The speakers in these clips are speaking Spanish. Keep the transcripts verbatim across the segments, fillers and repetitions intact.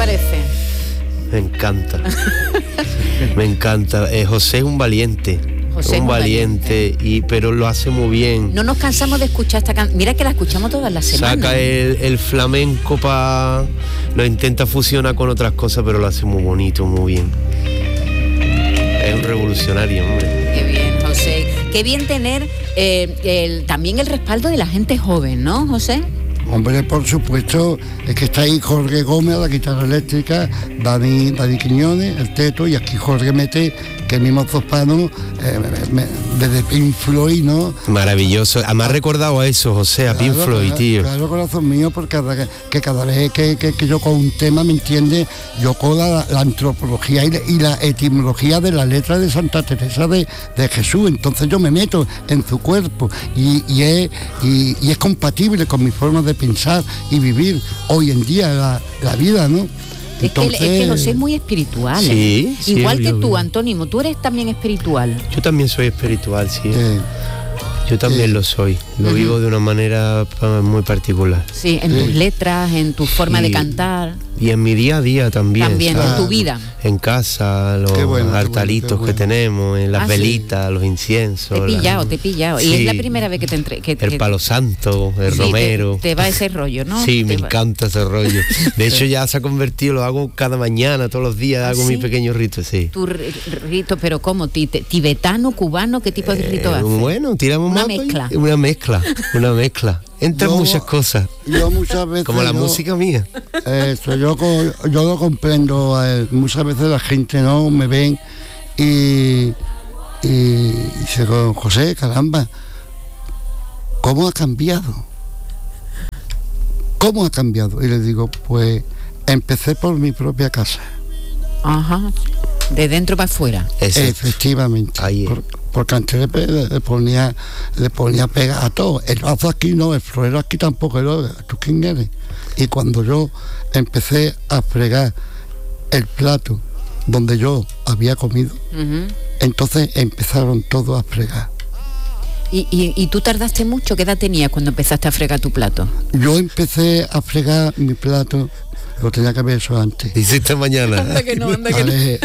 parece? Me encanta. Me encanta. Eh, José es un valiente. José un es un valiente, valiente. Y, pero lo hace muy bien. No nos cansamos de escuchar esta canción. Mira que la escuchamos todas las semanas. Saca el, el flamenco para... Lo intenta fusionar con otras cosas, pero lo hace muy bonito, muy bien. Es un revolucionario, hombre. Qué bien, José. Qué bien tener eh, el, también el respaldo de la gente joven, ¿no, José? Hombre, por supuesto, es que está ahí Jorge Gómez a la guitarra eléctrica, Dani, Dani Quiñones, el Teto, y aquí Jorge Mete, que mismo Zospano, eh, me, me, desde Pink Floyd, ¿no? Maravilloso. Además recordado a eso, José, a Pink Floyd, claro, tío. Claro, corazón mío, porque cada, que cada vez que, que, que yo con un tema, ¿me entiende? Yo con la, la antropología y la, y la etimología de la letra de Santa Teresa de, de Jesús, entonces yo me meto en su cuerpo y, y, es, y, y es compatible con mi forma de pensar y vivir hoy en día la, la vida, ¿no? Entonces, es, que, es que José es muy espiritual. Sí, ¿eh? sí, Igual que yo, tú, yo. Antónimo, tú eres también espiritual. Yo también soy espiritual, sí. Eh, Yo también eh, lo soy. Lo uh-huh. vivo de una manera pa, muy particular. Sí, en Sí. tus letras, en tu forma Y- de cantar. Y en mi día a día también. También, ¿sabes? en tu vida. En casa, los Qué bueno, qué altaritos bueno, qué que bueno. tenemos, en las Ah, sí. velitas, los inciensos. Te he la- pillado, te he pillado. Y Sí. es la primera vez que te entre... Que, El que- palo santo, el sí, romero. Te, te va ese rollo, ¿no? Sí, me Te va- encanta ese rollo. De hecho ya se ha convertido, lo hago cada mañana, todos los días, ¿Ah, hago sí? mi pequeño rito, sí. Tu ri- rito, pero ¿cómo? Ti- te- ¿Tibetano, cubano? ¿Qué tipo de rito Eh, haces? bueno, tiramos Una más. mezcla. Una mezcla, una mezcla. Entran Yo- muchas cosas, yo muchas veces... como la yo- música mía. Eso, yo, co- yo lo comprendo. eh, muchas veces la gente no me ven y, y dice, José, caramba, ¿cómo ha cambiado? ¿Cómo ha cambiado? Y le digo, pues empecé por mi propia casa. Ajá. De dentro para afuera. Exacto. Efectivamente. Ahí es. Por- porque antes le, pe- le ponía le ponía pega a todo. El vaso aquí no, el florero aquí tampoco. el- ¿Tú quién eres? Y cuando yo empecé a fregar el plato donde yo había comido, Ujú. entonces empezaron todos a fregar. ¿Y, y, y tú tardaste mucho? ¿Qué edad tenías cuando empezaste a fregar tu plato? Yo empecé a fregar mi plato, lo tenía que haber hecho antes. Dice esta mañana. que no, anda que no. Vale,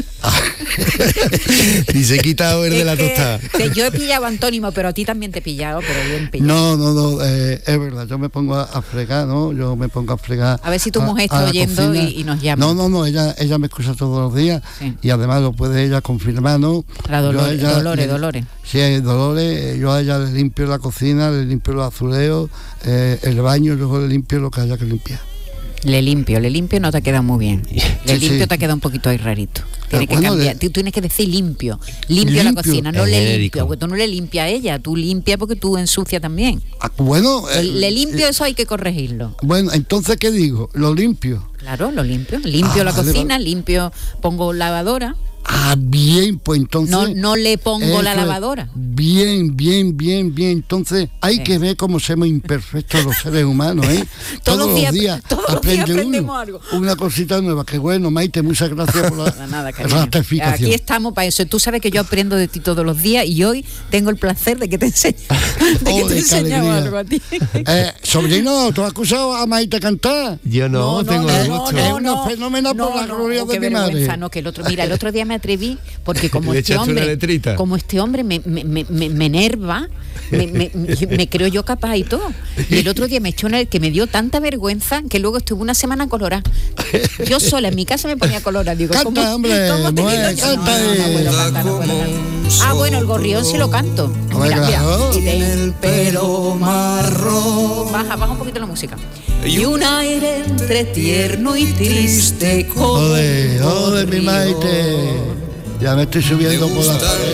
Dice quitado el de Es la que tostada. te- yo he pillado a Antónimo, pero a ti también te he pillado, pero bien pillado. no, no, no, eh, es verdad, yo me pongo a, a fregar, ¿no? Yo me pongo a fregar. A ver si tu a- mujer a está la oyendo cocina. y, y nos llama. No, no, no, ella, ella me escucha todos los días Sí. y además lo puede ella confirmar, ¿no? La Yo a Dolores, ella Dolores, le- Dolores. Sí, Dolores, yo a ella le limpio la cocina, le limpio los azulejos, eh, el baño, luego le limpio lo que haya que limpiar. Le limpio, le limpio no te ha quedado muy bien. Le Sí, limpio sí. te ha quedado un poquito ahí rarito. Tienes que bueno, cambiar. le- Tú tienes que decir limpio. Limpio, la Limpio. cocina, no Es le genérico. limpio. Porque tú no le limpias a ella, tú limpias porque tú ensucias también. Ah, bueno, eh, le limpio, eh, eso hay que corregirlo. bueno, entonces, ¿qué digo? Lo limpio. Claro, lo limpio. Limpio Ah, la vale, cocina, vale. limpio, pongo lavadora. Ah, bien, pues entonces... No, no le pongo la eso es. lavadora. Bien, bien, bien, bien. Entonces hay Sí. que ver cómo somos imperfectos los seres humanos, ¿eh? Todos Todos los días- los días todos los días aprende aprendemos uno algo. una cosita nueva. Qué bueno, Maite, muchas gracias por la Nada, nada, cariño. ratificación. Aquí estamos para eso. Tú sabes que yo aprendo de ti todos los días y hoy tengo el placer de que te enseñe, de que Ole, te qué he enseñado alegría. algo a ti. Eh, sobrino, ¿tú has escuchado a Maite cantar? Yo no, tengo no, el no, gusto. Es una fenómena por la gloria oh, de qué mi madre. vergüenza, no, que el otro, mira, el otro día me atreví porque como ¿Le este echaste una hombre, letrita? como este hombre me, me, me, me- me enerva, me, me, me creo yo capaz y todo. Y el otro día me echó una que me dio tanta vergüenza que luego estuve una semana colorada. Yo sola en mi casa me ponía colorada. Digo, Canta, ¿cómo, hombre, ¿cómo te mujer, digo yo? canta No, no, no ahí. puedo cantar, no puedo cantar. Ah, bueno, el gorrión sí lo canto. Hombre, Mira, mira. claro. Y del pelo marrón. Baja, baja un poquito la música. Y un aire entre tierno y triste como Joder, joder, mi río. Maite. Ya me estoy subiendo por la pared.